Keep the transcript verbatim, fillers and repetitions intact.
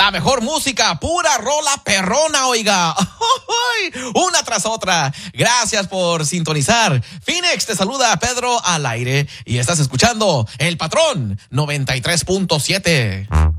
La mejor música, pura rola perrona, oiga. Una tras otra. Gracias por sintonizar. Phoenix te saluda, Pedro al aire, y estás escuchando El Patrón noventa y tres punto siete.